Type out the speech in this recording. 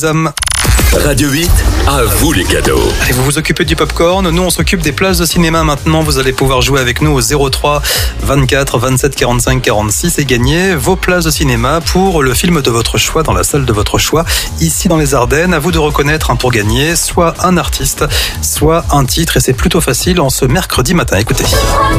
Hommes. Radio 8, à vous les cadeaux. Allez, vous vous occupez du popcorn, nous on s'occupe des places de cinéma maintenant. Vous allez pouvoir jouer avec nous au 03 24 27 45 46 et gagner vos places de cinéma pour le film de votre choix dans la salle de votre choix ici dans les Ardennes. À vous de reconnaître pour gagner soit un artiste, soit un titre, et c'est plutôt facile en ce mercredi matin. Écoutez.